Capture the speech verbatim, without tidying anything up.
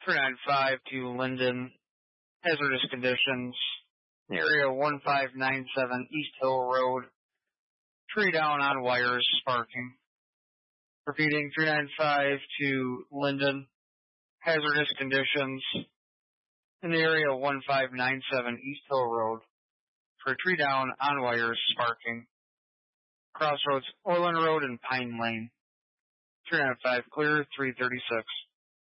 three ninety-five to Linden, hazardous conditions. Area one five nine seven East Hill Road, tree down on wires, sparking. Repeating, three ninety-five to Linden, hazardous conditions. In the area one five nine seven East Hill Road, for a tree down on wires, sparking. Crossroads, Orland Road and Pine Lane. three ninety-five clear, three thirty-six.